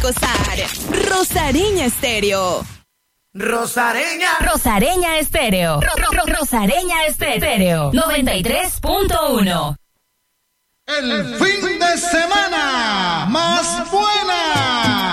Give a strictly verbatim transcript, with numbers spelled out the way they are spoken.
gozar. Rosareña Estéreo. Rosareña. Rosareña Estéreo. Ro, ro, ro, Rosareña Estéreo. noventa y tres punto uno. El fin de semana más bueno.